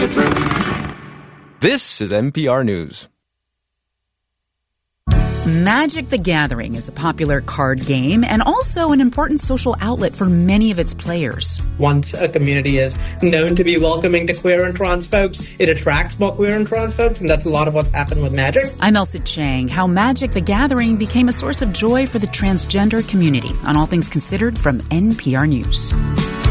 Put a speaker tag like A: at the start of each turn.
A: This is NPR News.
B: Magic the Gathering is a popular card game and also an important social outlet for many of its players.
C: Once a community is known to be welcoming to queer and trans folks, it attracts more queer and trans folks, and that's a lot of what's happened with Magic.
B: I'm Elsa Chang. How Magic the Gathering became a source of joy for the transgender community on All Things Considered from NPR News.